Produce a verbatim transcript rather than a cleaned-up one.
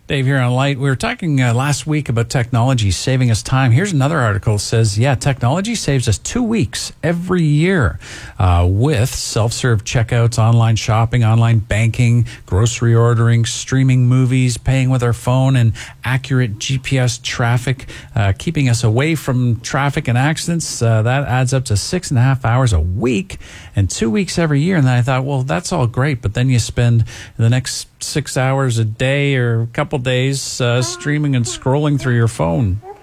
Dave here on Light. We were talking uh, last week about technology saving us time. Here's another article that says, yeah, technology saves us two weeks every year uh, with self-serve checkouts, online shopping, online banking, grocery ordering, streaming movies, paying with our phone, and accurate G P S traffic, uh, keeping us away from traffic and accidents. Uh, that adds up to six and a half hours a week and two weeks every year. And then I thought, well, that's all great. But then you spend the next six hours a day or a couple days uh, streaming and scrolling through your phone.